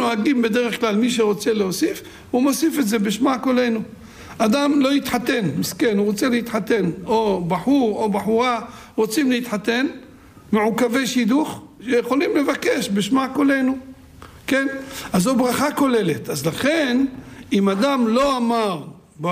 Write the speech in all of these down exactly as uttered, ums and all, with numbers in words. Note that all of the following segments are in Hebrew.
נוהגים בדרך כלל, מי שרוצה להוסיף, הוא מוסיף את זה בשמע קולנו. אדם לא יתחתן, מסכן, הוא רוצה להתחתן, או בחור או בחורה רוצים להתחתן, מעוכבי שידוך, שיכולים לבקש בשמע קולנו, כן? אז זו ברכה כוללת. אז לכן, אם אדם לא אמר,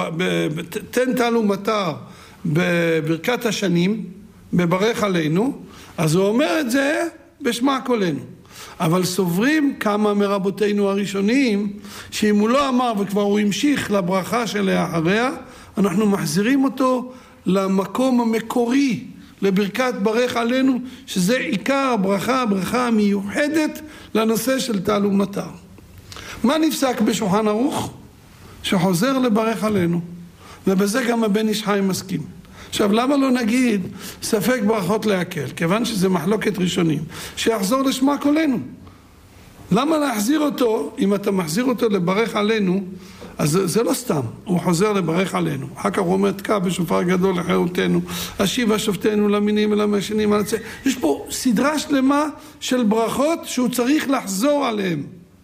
תן תעלו מטר בברכת השנים, בברך עלינו, אז הוא אומר את זה בשמע קולנו. אבל סוברים כמה מרבותינו הראשונים, שאם הוא לא אמר וכבר הוא המשיך לברכה שלאחריה, אנחנו מחזירים אותו למקום המקורי, לברכת ברך עלינו, שזה עיקר הברכה, הברכה המיוחדת לנושא של תעלו מטר. מה נפסק בשולחן ערוך? שחוזר לברך עלינו, ובזה גם הבן איש חי מסכים. עכשיו, למה לא נגיד ספק ברכות להקל? כיוון שזה מחלוקת ראשונים, שיחזור לשמע קולנו. למה להחזיר אותו? אם אתה מחזיר אותו לברך עלינו, אז זה, זה לא סתם, הוא חוזר לברך עלינו. אחר כך הוא אומר, תקע בשופר גדול לחירותנו, השיבה שופטנו למינים ולמשנים. יש פה סדרה שלמה של ברכות שהוא צריך לחזור עליהם.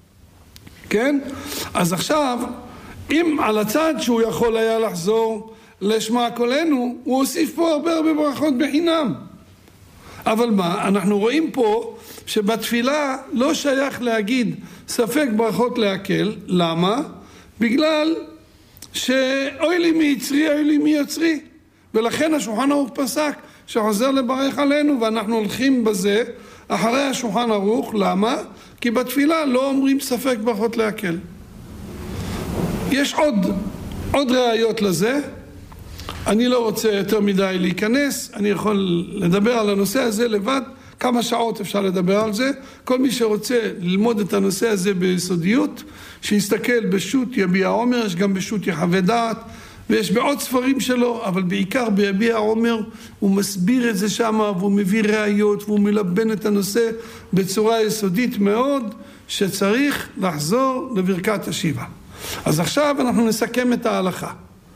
כן? אז עכשיו, אם על הצד שהוא יכול היה לחזור לשמע קולנו, הוא הוסיף פה הרבה הרבה ברכות בחינם. אבל מה? אנחנו רואים פה שבתפילה לא שייך להגיד ספק ברכות להקל. למה? בגלל שאוי לי מיצרי, אוי לי מיוצרי. ולכן השולחן ערוך פסק שחוזר לברך עלינו, ואנחנו הולכים בזה אחרי השולחן ערוך. למה? כי בתפילה לא אומרים ספק ברכות להקל. יש עוד, עוד ראיות לזה. אני לא רוצה יותר מדי להיכנס, אני יכול לדבר על הנושא הזה לבד, כמה שעות אפשר לדבר על זה. כל מי שרוצה ללמוד את הנושא הזה ביסודיות, שיסתכל בשו"ת יביע עומר, יש גם בשו"ת יחווה דעת, ויש בעוד ספרים שלו, אבל בעיקר ביביע עומר, הוא מסביר את זה שם, והוא מביא ראיות, והוא מלבן את הנושא בצורה יסודית מאוד, שצריך לחזור לברכת השיבה. אז עכשיו אנחנו נסכם את ההלכה.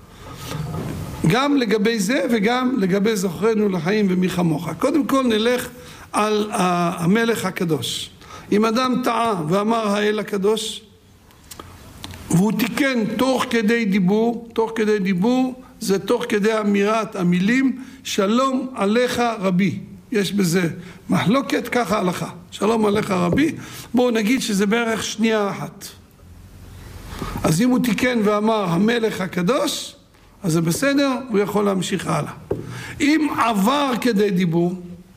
גם לגבי זה וגם לגבי זוכרנו לחיים ומי כמוך. קודם כל נלך על המלך הקדוש. אם אדם טעה ואמר האל הקדוש, והוא תיקן תוך כדי דיבור, תוך כדי דיבור זה תוך כדי אמירת המילים שלום עליך רבי. יש בזה מחלוקת, ככה הלכה. שלום עליך רבי, בואו נגיד שזה בערך שנייה אחת. אז אם הוא תיקן ואמר המלך הקדוש, אז זה בסדר, הוא יכול להמשיך הלאה. אם עבר כדי דיבור,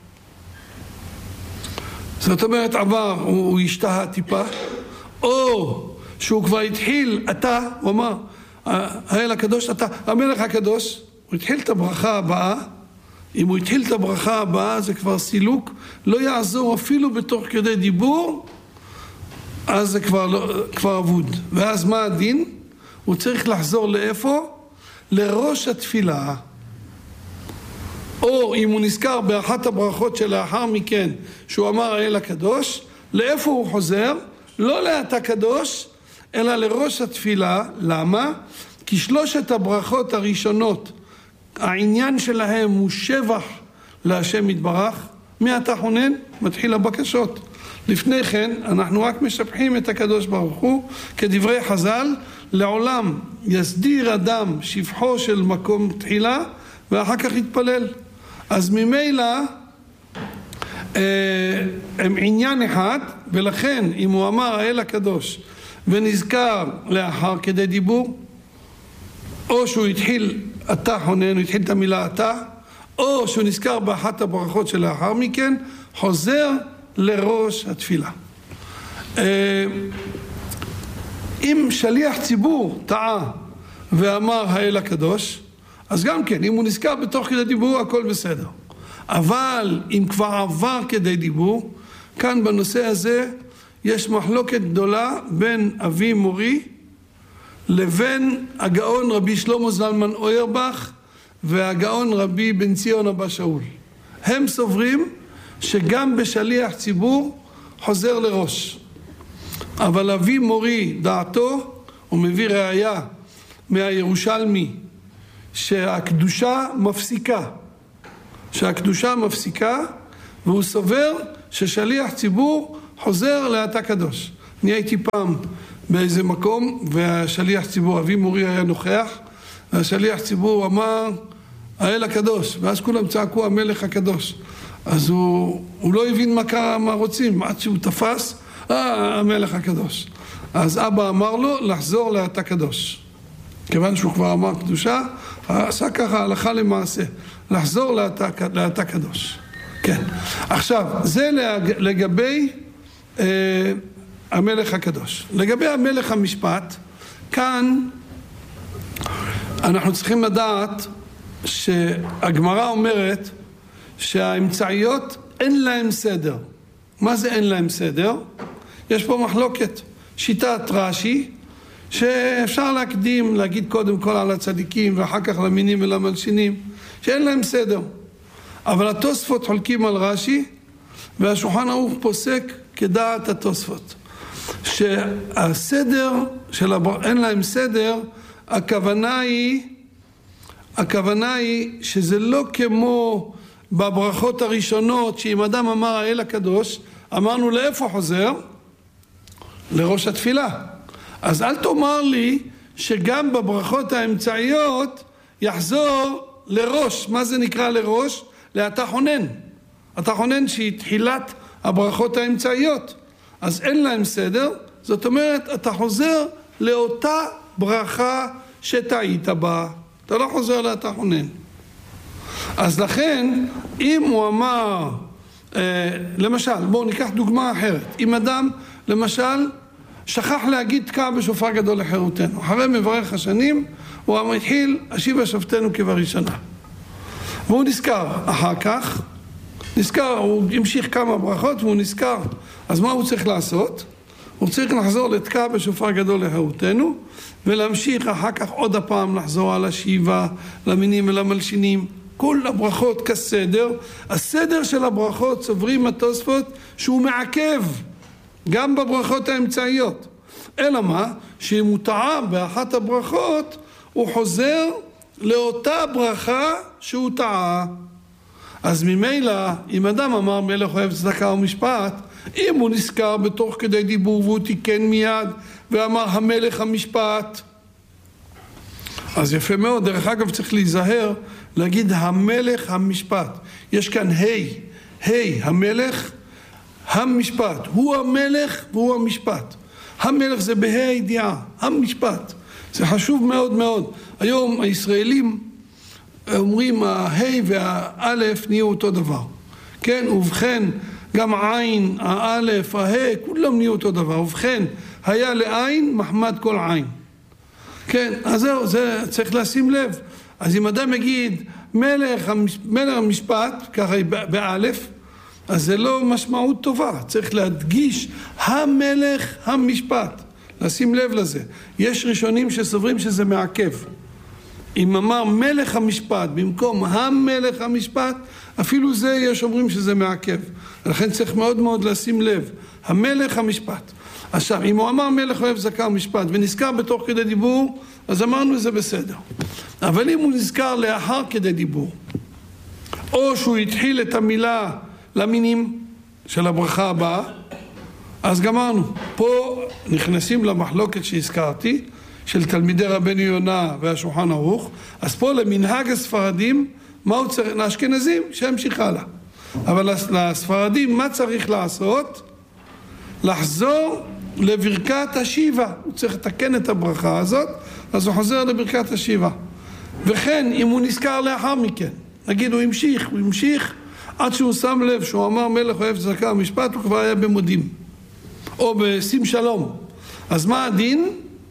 זאת אומרת עבר, הוא, הוא השתהה טיפה, או שהוא כבר התחיל, אתה, הוא אמר, האל הקדוש, אתה, המלך הקדוש, הוא התחיל את הברכה הבאה. אם הוא התחיל את הברכה הבאה, זה כבר סילוק, לא יעזור אפילו בתוך כדי דיבור, אז זה כבר, לא, כבר אבוד. ואז מה הדין? הוא צריך לחזור לאיפה? לראש התפילה. או אם הוא נזכר באחת הברכות שלאחר מכן, שהוא אמר האל הקדוש, לאיפה הוא חוזר? לא לאתה קדוש, אלא לראש התפילה. למה? כי שלושת הברכות הראשונות, העניין שלהם הוא שבח להשם יתברך. מעתה חונן מתחיל הבקשות. לפני כן אנחנו רק משבחים את הקדוש ברוך הוא, כדברי חז"ל, לעולם יסדיר אדם שבחו של מקום תחילה ואחר כך יתפלל. אז ממילא הם עניין אחד, ולכן אם הוא אמר האל הקדוש ונזכר לאחר כדי דיבור, או שהוא התחיל אתה חונן, הוא התחיל את המילה אתה, או שהוא נזכר באחת הברכות שלאחר מכן, חוזר לראש התפילה. אם שליח ציבור טעה ואמר האל הקדוש, אז גם כן, אם הוא נזכר בתוך כדי דיבור, הכל בסדר. אבל אם כבר עבר כדי דיבור, כאן בנושא הזה יש מחלוקת גדולה בין אבי מורי לבין הגאון רבי שלמה זלמן אוירבך והגאון רבי בן ציון אבא שאול. הם סוברים שגם בשליח ציבור חוזר לראש. אבל אבי מורי דעתו, הוא מביא ראיה מהירושלמי, שהקדושה מפסיקה. שהקדושה מפסיקה, והוא סובר ששליח ציבור חוזר לאתה קדוש. אני הייתי פעם באיזה מקום, והשליח ציבור, אבי מורי היה נוכח, והשליח ציבור אמר, האל הקדוש, ואז כולם צעקו המלך הקדוש. אז הוא, הוא לא הבין מה קרה, מה רוצים, עד שהוא תפס, אה, המלך הקדוש. אז אבא אמר לו לחזור לאתה קדוש. כיוון שהוא כבר אמר קדושה, עשה ככה הלכה למעשה, לחזור לאתה, לאתה קדוש. כן. עכשיו, זה לגבי אה, המלך הקדוש. לגבי המלך המשפט, כאן אנחנו צריכים לדעת שהגמרא אומרת שהאמצעיות אין להם סדר. מה זה אין להם סדר? יש פה מחלוקת. שיטת רש"י, שאפשר להקדים, להגיד קודם כל על הצדיקים ואחר כך למינים ולמלשינים, שאין להם סדר. אבל התוספות חולקים על רש"י, והשולחן ערוך פוסק כדעת התוספות. שהסדר של הבר... אין להם סדר, הכוונה היא, הכוונה היא שזה לא כמו בברכות הראשונות, שאם אדם אמר האל הקדוש, אמרנו לאיפה חוזר? לראש התפילה. אז אל תאמר לי שגם בברכות האמצעיות יחזור לראש. מה זה נקרא לראש? לאתה חונן. אתה חונן שהיא תחילת הברכות האמצעיות. אז אין להם סדר, זאת אומרת אתה חוזר לאותה ברכה שטעית בה. אתה לא חוזר לאתה חונן. אז לכן אם הוא אמר, אה, למשל, בואו ניקח דוגמה אחרת. אם אדם למשל שכח להגיד תקע בשופר גדול לחירותנו, אחרי מברך השנים הוא התחיל השיבה שופטנו כבראשונה, והוא נזכר אחר כך, נזכר, הוא המשיך כמה ברכות והוא נזכר, אז מה הוא צריך לעשות? הוא צריך לחזור לתקע בשופר גדול לחירותנו ולהמשיך אחר כך עוד הפעם לחזור על השיבה למינים ולמלשינים, כל הברכות כסדר. הסדר של הברכות סוברים התוספות שהוא מעכב גם בברכות האמצעיות, אלא מה? שאם הוא טעה באחת הברכות הוא חוזר לאותה ברכה שהוא טעה. אז ממילא אם אדם אמר מלך אוהב צדקה ומשפט, אם הוא נזכר בתוך כדי דיבור והוא תיקן מיד ואמר המלך המשפט, אז יפה מאוד. דרך אגב צריך להיזהר להגיד המלך המשפט. יש כאן היי, היי, המלך המשפט, הוא המלך והוא המשפט. המלך זה בה"א הידיעה, המשפט. זה חשוב מאוד מאוד. היום הישראלים אומרים הה"א והאלף נהיו אותו דבר. כן, ובכן גם העין, האלף, הה"א, כולם נהיו אותו דבר. ובכן, היה לעין מחמד כל עין. כן, אז זהו, זה צריך לשים לב. אז אם אדם יגיד מלך, מלך המשפט, ככה באלף, אז זה לא משמעות טובה. צריך להדגיש המלך המשפט, לשים לב לזה. יש ראשונים שסוברים שזה מעכב. אם אמר מלך המשפט במקום המלך המשפט, אפילו זה יש אומרים שזה מעכב. לכן צריך מאוד מאוד לשים לב, המלך המשפט. עכשיו, אם הוא אמר מלך אוהב צדקה ומשפט ונזכר בתוך כדי דיבור, אז אמרנו זה בסדר. אבל אם הוא נזכר לאחר כדי דיבור, או שהוא התחיל את המילה למינים של הברכה הבאה, אז גמרנו. פה נכנסים למחלוקת שהזכרתי, של תלמידי רבנו יונה והשולחן ערוך. אז פה למנהג הספרדים, מה הוא צריך? לאשכנזים, שימשיך הלאה. אבל לספרדים, מה צריך לעשות? לחזור לברכת השיבה. הוא צריך לתקן את הברכה הזאת, אז הוא חוזר לברכת השיבה. וכן, אם הוא נזכר לאחר מכן, נגיד הוא המשיך, הוא המשיך, עד שהוא שם לב שהוא אמר מלך אוהב צדקה ומשפט, הוא כבר היה במודים. או בשים שלום. אז מה הדין?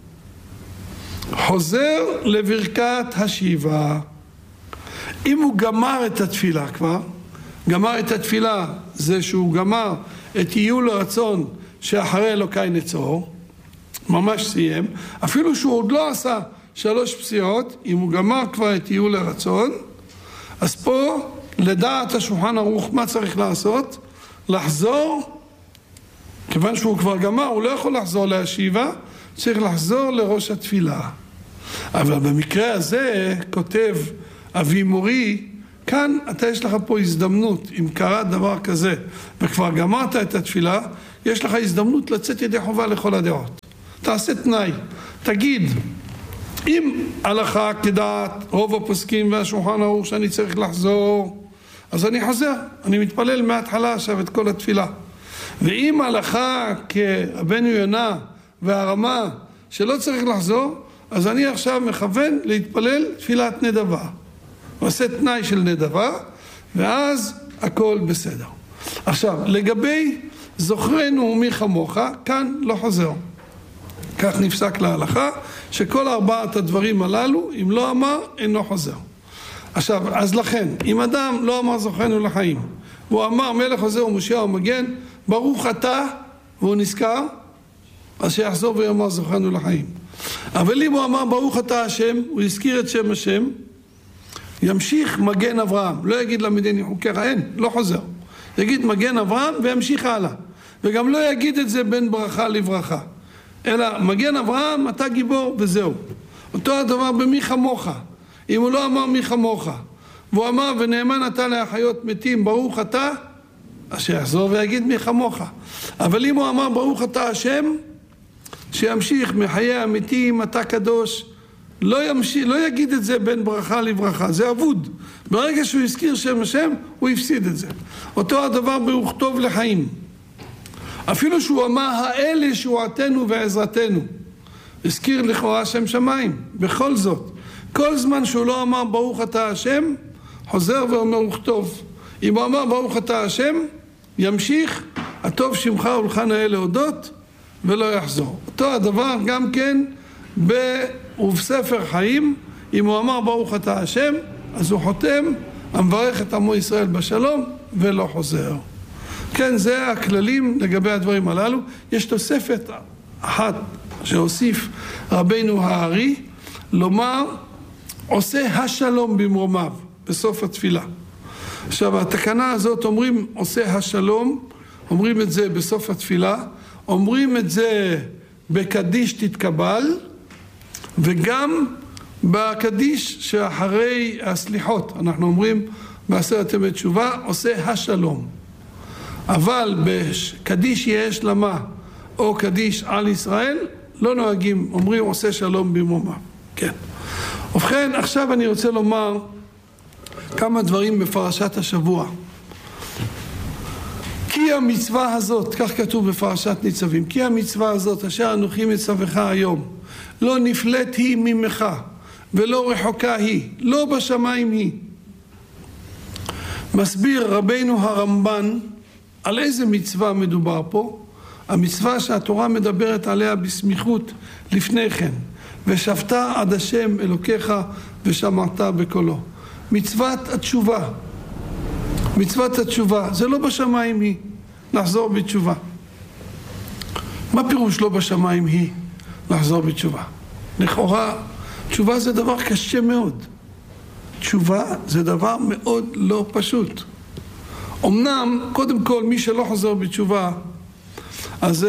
חוזר לברכת השיבה. אם הוא גמר את התפילה כבר, גמר את התפילה זה שהוא גמר את יהיו לרצון שאחרי אלוקי נצור, ממש סיים, אפילו שהוא עוד לא עשה שלוש פסיעות, אם הוא גמר כבר את יהיו לרצון, אז פה לדעת השולחן ערוך מה צריך לעשות? לחזור, כיוון שהוא כבר גמר, הוא לא יכול לחזור להשיבה, צריך לחזור לראש התפילה. אבל במקרה הזה כותב אבי מורי, כאן אתה יש לך פה הזדמנות, אם קרה דבר כזה וכבר גמרת את התפילה, יש לך הזדמנות לצאת ידי חובה לכל הדעות. תעשה תנאי, תגיד, אם הלכה כדעת רוב הפוסקים והשולחן ערוך שאני צריך לחזור, אז אני חוזר, אני מתפלל מההתחלה עכשיו את כל התפילה. ואם הלכה כרבנו יונה והרמה שלא צריך לחזור, אז אני עכשיו מכוון להתפלל תפילת נדבה. ועושה תנאי של נדבה, ואז הכל בסדר. עכשיו, לגבי זוכרנו מי כמוך, כאן לא חוזר. כך נפסק להלכה, שכל ארבעת הדברים הללו, אם לא אמר, אינו חוזר. עכשיו, אז לכן, אם אדם לא אמר זוכרנו לחיים, והוא אמר מלך עוזר ומושיע ומגן, ברוך אתה, והוא נזכר, אז שיחזור ויאמר זוכרנו לחיים. אבל אם הוא אמר ברוך אתה השם, הוא הזכיר את שם השם, ימשיך מגן אברהם, לא יגיד למדני חוקיך, אין, לא חוזר. יגיד מגן אברהם וימשיך הלאה. וגם לא יגיד את זה בין ברכה לברכה. אלא מגן אברהם, אתה גיבור וזהו. אותו הדבר במי כמוך. אם הוא לא אמר מי כמוך, והוא אמר ונאמן אתה להחיות מתים, ברוך אתה, אז שיחזור ויגיד מי כמוך. אבל אם הוא אמר ברוך אתה השם, שימשיך מחיי המתים, אתה קדוש, לא, ימשיך, לא יגיד את זה בין ברכה לברכה, זה אבוד. ברגע שהוא הזכיר שם השם, הוא הפסיד את זה. אותו הדבר ברוך טוב לחיים. אפילו שהוא אמר האלה שועתנו ועזרתנו, הזכיר לכאורה שם שמיים. בכל זאת, כל זמן שהוא לא אמר ברוך אתה השם, חוזר ואומר ברוך טוב. אם הוא אמר ברוך אתה השם, ימשיך, הטוב שמך ולך נאה להודות, ולא יחזור. אותו הדבר גם כן ובספר חיים, אם הוא אמר ברוך אתה השם, אז הוא חותם, המברך את עמו ישראל בשלום, ולא חוזר. כן, זה הכללים לגבי הדברים הללו. יש תוספת אחת שהוסיף רבינו הארי, לומר, עושה השלום במרומיו, בסוף התפילה. עכשיו, התקנה הזאת אומרים, עושה השלום, אומרים את זה בסוף התפילה, אומרים את זה בקדיש תתקבל, וגם בקדיש שאחרי הסליחות, אנחנו אומרים בעשרת ימי תשובה, עושה השלום. אבל בקדיש יש למה, או קדיש על ישראל, לא נוהגים, אומרים עושה שלום במרומיו. כן. ובכן, עכשיו אני רוצה לומר כמה דברים בפרשת השבוע. כי המצווה הזאת, כך כתוב בפרשת ניצבים, כי המצווה הזאת אשר אנוכי מצווך היום, לא נפלט היא ממך, ולא רחוקה היא, לא בשמיים היא. מסביר רבינו הרמב"ן על איזה מצווה מדובר פה, המצווה שהתורה מדברת עליה בסמיכות לפני כן, ושבת עד השם אלוקיך ושמעת בקולו. מצוות התשובה, מצוות התשובה, זה לא בשמיים היא, לחזור בתשובה. מה פירוש לא בשמיים היא, לחזור בתשובה? לכאורה, תשובה זה דבר קשה מאוד. תשובה זה דבר מאוד לא פשוט. אמנם, קודם כל, מי שלא חוזר בתשובה, אז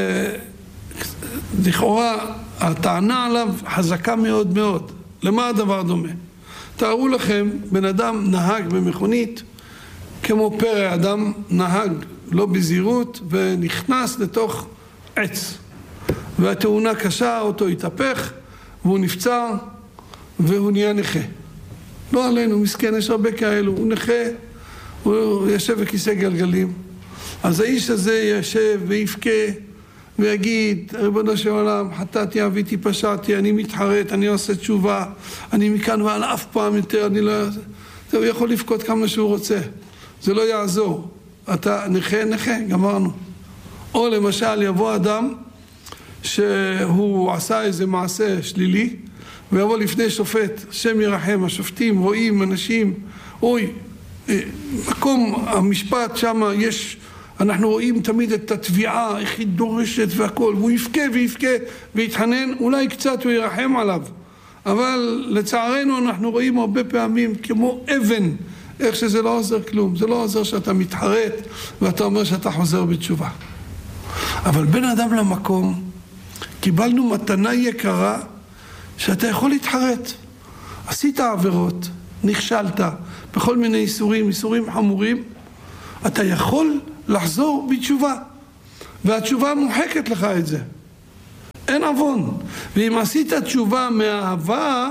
לכאורה, הטענה עליו חזקה מאוד מאוד. למה הדבר דומה? תארו לכם, בן אדם נהג במכונית, כמו פרא אדם נהג לא בזהירות, ונכנס לתוך עץ. והתאונה קשה, אותו התהפך, והוא נפצע, והוא נהיה נכה. לא עלינו, מסכן, יש הרבה כאלו, הוא נכה, הוא יושב בכיסא גלגלים. אז האיש הזה יושב ויבכה, ויגיד, ריבונו של עולם, חטאתי, עוויתי, פשעתי, אני מתחרט, אני עושה תשובה, אני מכאן ועל אף פעם יותר, אני לא... הוא יכול לבכות כמה שהוא רוצה, זה לא יעזור. אתה נכה, נכה, גמרנו. או למשל יבוא אדם שהוא עשה איזה מעשה שלילי, ויבוא לפני שופט, שם ירחם, השופטים רואים אנשים, אוי, מקום המשפט שם יש... אנחנו רואים תמיד את התביעה, איך היא דורשת והכל, והוא יפכה ויפכה ויתחנן, אולי קצת הוא ירחם עליו. אבל לצערנו אנחנו רואים הרבה פעמים כמו אבן, איך שזה לא עוזר כלום. זה לא עוזר שאתה מתחרט ואתה אומר שאתה חוזר בתשובה. אבל בין אדם למקום, קיבלנו מתנה יקרה שאתה יכול להתחרט. עשית עבירות, נכשלת בכל מיני איסורים, איסורים חמורים, אתה יכול לחזור בתשובה. והתשובה מוחקת לך את זה. אין עוון. ואם עשית תשובה מאהבה,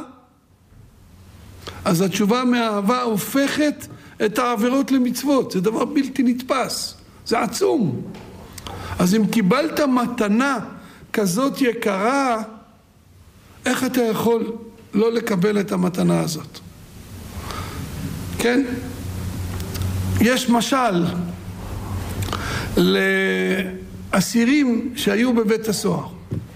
אז התשובה מאהבה הופכת את העבירות למצוות. זה דבר בלתי נתפס. זה עצום. אז אם קיבלת מתנה כזאת יקרה, איך אתה יכול לא לקבל את המתנה הזאת? כן? יש משל לאסירים שהיו בבית הסוהר,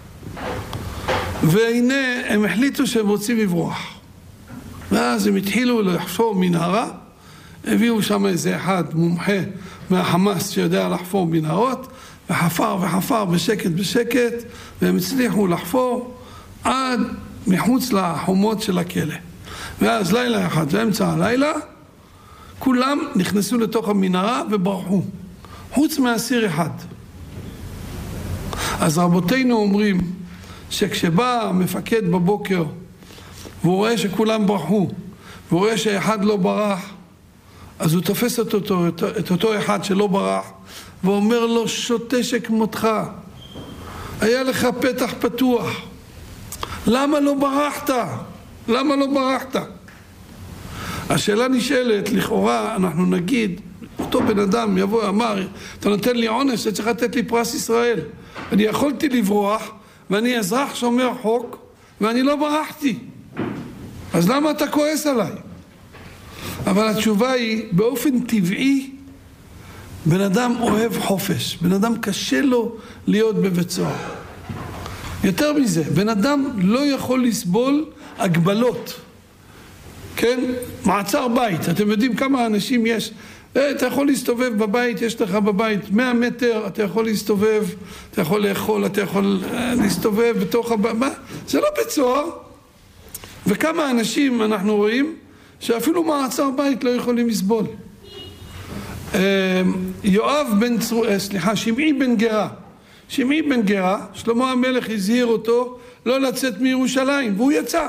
והנה הם החליטו שהם רוצים לברוח, ואז הם התחילו לחפור מנהרה. הביאו שם איזה אחד מומחה מהחמאס שיודע לחפור מנהרות, וחפר וחפר בשקט בשקט, והם הצליחו לחפור עד מחוץ לחומות של הכלא. ואז לילה אחד, באמצע הלילה, כולם נכנסו לתוך המנהרה וברחו, חוץ מאסיר אחד. אז רבותינו אומרים שכשבא המפקד בבוקר והוא רואה שכולם ברחו, והוא רואה שאחד לא ברח, אז הוא תופס את אותו, את אותו אחד שלא ברח, ואומר לו, שוטה שכמותך, היה לך פתח פתוח, למה לא ברחת? למה לא ברחת? השאלה נשאלת, לכאורה אנחנו נגיד, אותו בן אדם יבוא, אמר, אתה נותן לי עונש, אתה צריך לתת לי פרס ישראל. אני יכולתי לברוח, ואני אזרח שומר חוק, ואני לא ברחתי. אז למה אתה כועס עליי? אבל התשובה היא, באופן טבעי, בן אדם אוהב חופש. בן אדם קשה לו להיות בבית סוהר. יותר מזה, בן אדם לא יכול לסבול הגבלות. כן? מעצר בית. אתם יודעים כמה אנשים יש? אתה יכול להסתובב בבית, יש לך בבית מאה מטר, אתה יכול להסתובב, אתה יכול לאכול, אתה יכול להסתובב בתוך הבית. מה? זה לא בית סוהר. וכמה אנשים אנחנו רואים שאפילו מעצר בית לא יכולים לסבול. יואב בן צרויה, סליחה, שמעי בן גרה. שמעי בן גרה, שלמה המלך הזהיר אותו לא לצאת מירושלים, והוא יצא.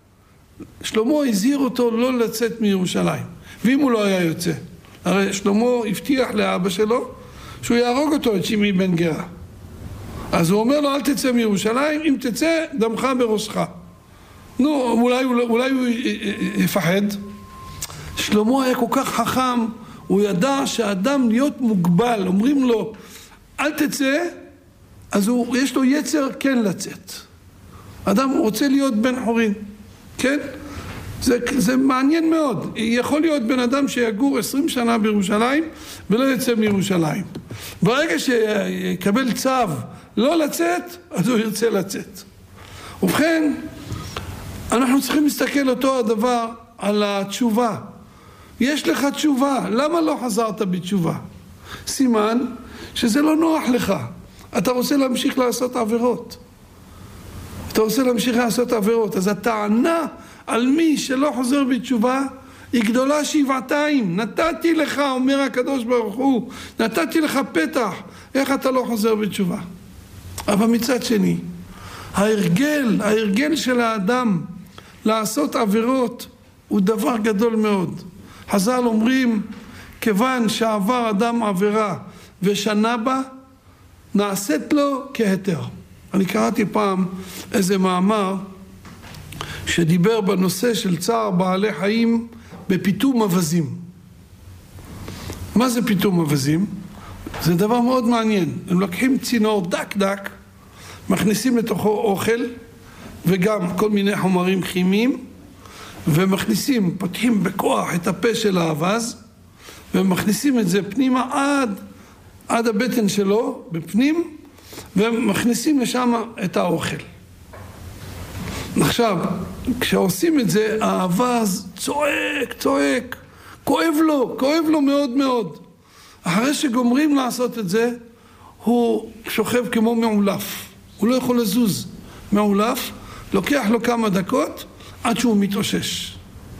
שלמה הזהיר אותו לא לצאת מירושלים. ואם הוא לא היה יוצא, הרי שלמה הבטיח לאבא שלו שהוא יהרוג אותו, את שמעי בן גרה. אז הוא אומר לו, אל תצא מירושלים, אם תצא, דמך בראשך. נו, אולי, אולי הוא יפחד. שלמה היה כל כך חכם, הוא ידע שהאדם להיות מוגבל, אומרים לו, אל תצא, אז הוא, יש לו יצר כן לצאת. אדם רוצה להיות בן חורין, כן? זה, זה מעניין מאוד. יכול להיות בן אדם שיגור עשרים שנה בירושלים ולא יצא מירושלים. ברגע שיקבל צו לא לצאת, אז הוא ירצה לצאת. ובכן, אנחנו צריכים להסתכל אותו הדבר על התשובה. יש לך תשובה, למה לא חזרת בתשובה? סימן שזה לא נוח לך. אתה רוצה להמשיך לעשות עבירות. אתה רוצה להמשיך לעשות עבירות. אז הטענה על מי שלא חוזר בתשובה היא גדולה שבעתיים. נתתי לך, אומר הקדוש ברוך הוא, נתתי לך פתח, איך אתה לא חוזר בתשובה? אבל מצד שני, ההרגל, ההרגל של האדם לעשות עבירות הוא דבר גדול מאוד. חז"ל אומרים, כיוון שעבר אדם עבירה ושנה בה, נעשית לו כהיתר. אני קראתי פעם איזה מאמר שדיבר בנושא של צער בעלי חיים בפיתום אווזים. מה זה פיתום אווזים? זה דבר מאוד מעניין. הם לוקחים צינור דק דק, מכניסים לתוכו אוכל וגם כל מיני חומרים כימיים, ומכניסים, פותחים בכוח את הפה של האווז, ומכניסים את זה פנימה עד, עד הבטן שלו, בפנים, ומכניסים לשם את האוכל. עכשיו, כשעושים את זה, האווז צועק, צועק, כואב לו, כואב לו מאוד מאוד. אחרי שגומרים לעשות את זה, הוא שוכב כמו מעולף. הוא לא יכול לזוז. מעולף, לוקח לו כמה דקות עד שהוא מתאושש.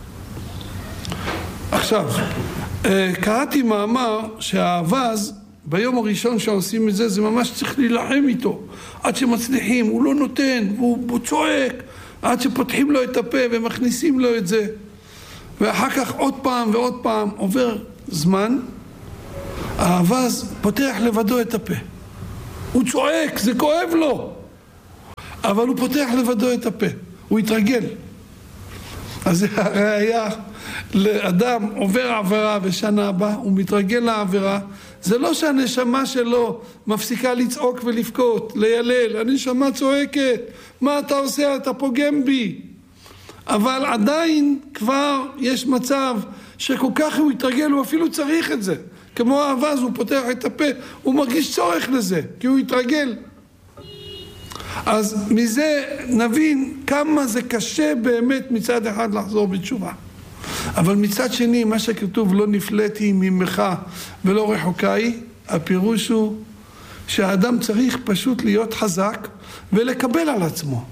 עכשיו, קראתי מאמר שהאווז, ביום הראשון שעושים את זה, זה ממש צריך להילחם איתו. עד שמצליחים, הוא לא נותן, והוא, הוא צועק, עד שפותחים לו את הפה ומכניסים לו את זה. ואחר כך עוד פעם ועוד פעם עובר זמן, האווז פותח לבדו את הפה. הוא צועק, זה כואב לו. אבל הוא פותח לבדו את הפה, הוא יתרגל. אז זה הראייה לאדם עובר עבירה ושנה הבאה, הוא מתרגל לעבירה. זה לא שהנשמה שלו מפסיקה לצעוק ולבכות, לילל, הנשמה צועקת, מה אתה עושה? אתה פוגם בי. אבל עדיין כבר יש מצב שכל כך הוא יתרגל, הוא אפילו צריך את זה. כמו האבז, הוא פותח את הפה, הוא מרגיש צורך לזה, כי הוא יתרגל. אז מזה נבין כמה זה קשה באמת מצד אחד לחזור בתשובה. אבל מצד שני, מה שכתוב לא נפלאתי ממך ולא רחוקאי, הפירוש הוא שהאדם צריך פשוט להיות חזק ולקבל על עצמו.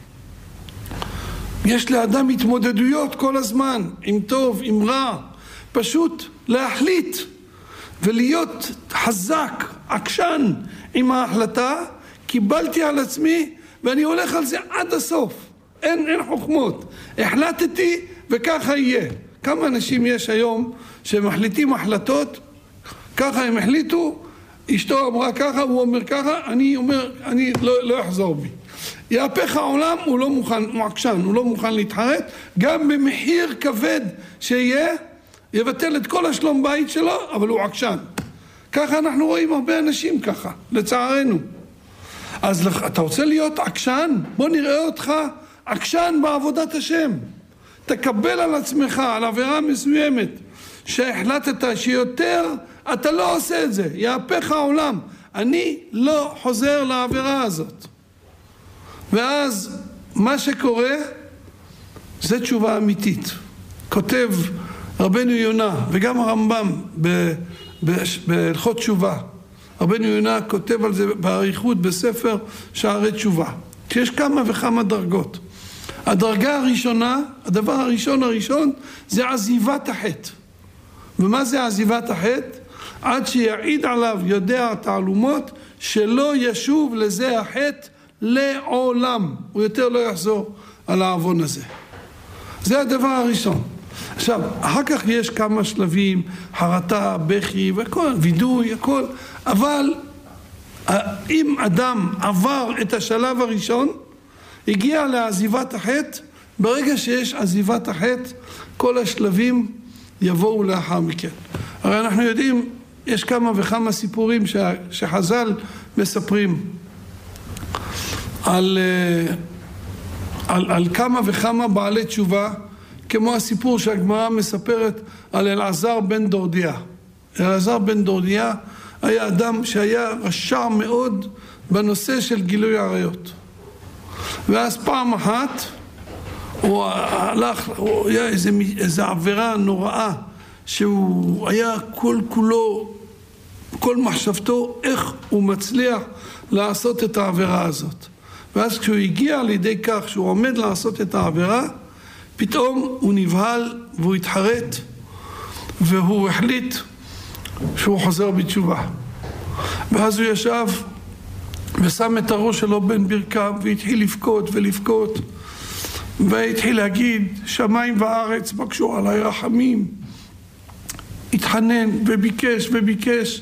יש לאדם התמודדויות כל הזמן, עם טוב, עם רע, פשוט להחליט ולהיות חזק, עקשן עם ההחלטה, קיבלתי על עצמי ואני הולך על זה עד הסוף, אין, אין חוכמות, החלטתי וככה יהיה. כמה אנשים יש היום שמחליטים החלטות, ככה הם החליטו, אשתו אמרה ככה, הוא אומר ככה, אני אומר, אני לא, לא אחזור בי. יהפך העולם, הוא לא מוכן, הוא עקשן, הוא לא מוכן להתחרט, גם במחיר כבד שיהיה, יבטל את כל השלום בית שלו, אבל הוא עקשן. ככה אנחנו רואים הרבה אנשים ככה, לצערנו. אז אתה רוצה להיות עקשן? בוא נראה אותך עקשן בעבודת השם. תקבל על עצמך, על עבירה מסוימת, שהחלטת שיותר, אתה לא עושה את זה, יהפך העולם. אני לא חוזר לעבירה הזאת. ואז מה שקורה זה תשובה אמיתית. כותב רבנו יונה וגם הרמב"ם בהלכות תשובה. רבנו יונה כותב על זה באריכות בספר שערי תשובה. שיש כמה וכמה דרגות. הדרגה הראשונה, הדבר הראשון הראשון, זה עזיבת החטא. ומה זה עזיבת החטא? עד שיעיד עליו יודע התעלומות שלא ישוב לזה החטא לעולם. הוא יותר לא יחזור על העוון הזה. זה הדבר הראשון. עכשיו, אחר כך יש כמה שלבים, חרטה, בכי וכל, וידוי, הכל, אבל אם אדם עבר את השלב הראשון, הגיע לעזיבת החטא, ברגע שיש עזיבת החטא, כל השלבים יבואו לאחר מכן. הרי אנחנו יודעים, יש כמה וכמה סיפורים שחז"ל מספרים על, על, על כמה וכמה בעלי תשובה, כמו הסיפור שהגמרא מספרת על אלעזר בן דורדיה. אלעזר בן דורדיה היה אדם שהיה רשע מאוד בנושא של גילוי עריות. ואז פעם אחת הוא הלך, הוא היה איזה, איזה עבירה נוראה, שהוא היה כל כולו, כל מחשבתו, איך הוא מצליח לעשות את העבירה הזאת. ואז כשהוא הגיע לידי כך שהוא עומד לעשות את העבירה, פתאום הוא נבהל והוא התחרט, והוא החליט שהוא חוזר בתשובה. ואז הוא ישב ושם את הראש שלו בין ברכיו והתחיל לבכות ולבכות, והתחיל להגיד שמיים וארץ בקשו עליי רחמים. התחנן וביקש וביקש,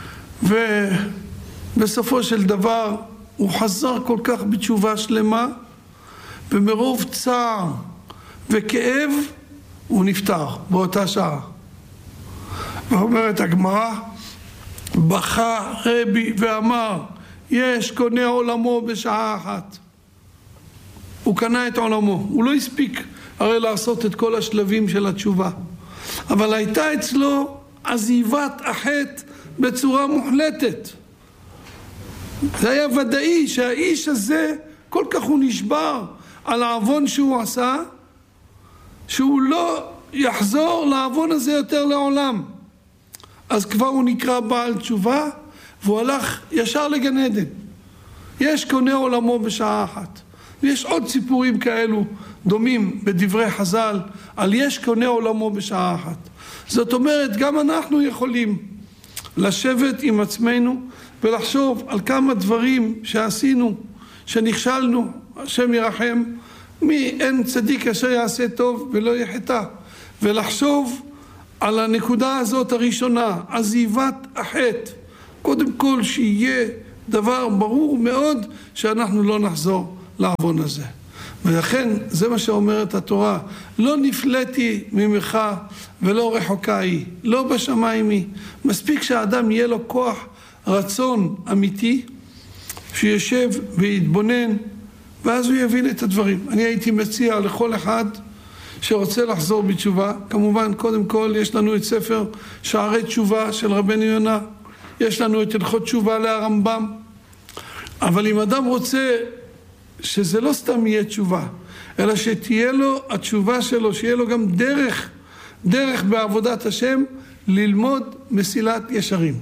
ובסופו של דבר הוא חזר כל כך בתשובה שלמה, ומרוב צער וכאב הוא נפטר באותה שעה. ואומרת הגמרא, בכה רבי ואמר, יש קונה עולמו בשעה אחת. הוא קנה את עולמו, הוא לא הספיק הרי לעשות את כל השלבים של התשובה, אבל הייתה אצלו עזיבת החטא בצורה מוחלטת. זה היה ודאי שהאיש הזה כל כך הוא נשבר על העוון שהוא עשה, שהוא לא יחזור לעוון הזה יותר לעולם. אז כבר הוא נקרא בעל תשובה, והוא הלך ישר לגן עדן. יש קונה עולמו בשעה אחת. ויש עוד סיפורים כאלו דומים בדברי חז"ל על יש קונה עולמו בשעה אחת. זאת אומרת, גם אנחנו יכולים לשבת עם עצמנו ולחשוב על כמה דברים שעשינו, שנכשלנו, השם ירחם, מי אין צדיק אשר יעשה טוב ולא יחטא, ולחשוב על הנקודה הזאת הראשונה, עזיבת החטא. קודם כל שיהיה דבר ברור מאוד שאנחנו לא נחזור לעוון הזה. ולכן זה מה שאומרת התורה, לא נפלאתי ממך ולא רחוקה היא, לא בשמיים היא. מספיק שהאדם יהיה לו כוח רצון אמיתי, שישב ויתבונן, ואז הוא יבין את הדברים. אני הייתי מציע לכל אחד שרוצה לחזור בתשובה, כמובן קודם כל יש לנו את ספר שערי תשובה של רבנו יונה, יש לנו את הלכות תשובה להרמב"ם, אבל אם אדם רוצה שזה לא סתם יהיה תשובה, אלא שתהיה לו התשובה שלו, שיהיה לו גם דרך, דרך בעבודת השם, ללמוד מסילת ישרים.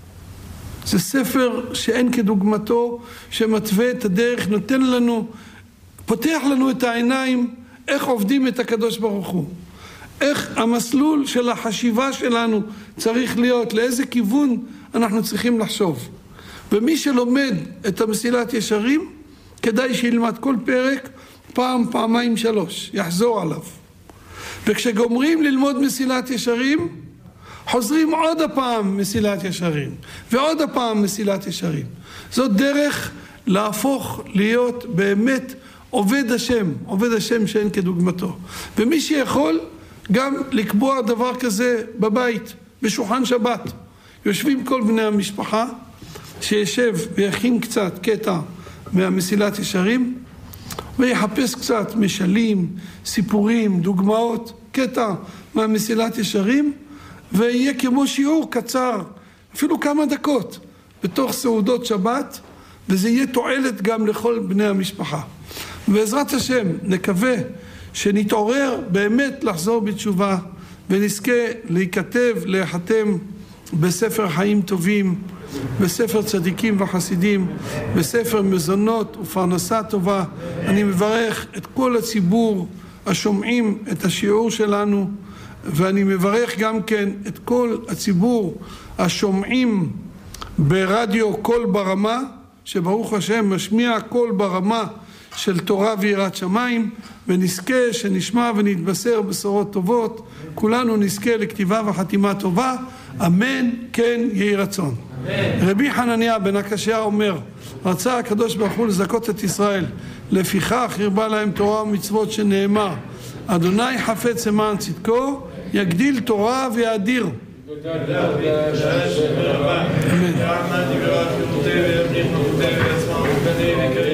זה ספר שאין כדוגמתו, שמתווה את הדרך, נותן לנו, פותח לנו את העיניים, איך עובדים את הקדוש ברוך הוא. איך המסלול של החשיבה שלנו צריך להיות, לאיזה כיוון אנחנו צריכים לחשוב. ומי שלומד את המסילת ישרים, כדאי שילמד כל פרק, פעם, פעמיים, שלוש, יחזור עליו. וכשגומרים ללמוד מסילת ישרים, חוזרים עוד הפעם מסילת ישרים, ועוד הפעם מסילת ישרים. זאת דרך להפוך להיות באמת עובד השם, עובד השם שאין כדוגמתו. ומי שיכול גם לקבוע דבר כזה בבית, בשולחן שבת. יושבים כל בני המשפחה, שישב ויכין קצת קטע מהמסילת ישרים, ויחפש קצת משלים, סיפורים, דוגמאות, קטע מהמסילת ישרים, ויהיה כמו שיעור קצר, אפילו כמה דקות, בתוך סעודות שבת, וזה יהיה תועלת גם לכל בני המשפחה. בעזרת השם נקווה שנתעורר באמת לחזור בתשובה, ונזכה להיכתב, להיחתם בספר חיים טובים, בספר צדיקים וחסידים, בספר מזונות ופרנסה טובה. אני מברך את כל הציבור השומעים את השיעור שלנו, ואני מברך גם כן את כל הציבור השומעים ברדיו קול ברמה, שברוך השם משמיע קול ברמה של תורה ויראת שמיים, ונזכה שנשמע ונתבשר בשורות טובות, כולנו נזכה לכתיבה וחתימה טובה, אמן כן יהי רצון. אמן. רבי חנניה בן הקשיא אומר, רצה הקדוש ברוך הוא לזכות את ישראל, לפיכך הרבה להם תורה ומצוות, שנאמר אדוני חפץ למען צדקו, יגדיל תורה ויאדיר. אמן.